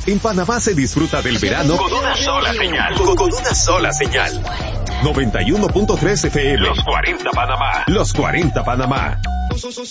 En Panamá se disfruta del verano con una sola señal. Con una sola señal. 91.3 FM. Los 40 Panamá. Los 40 Panamá.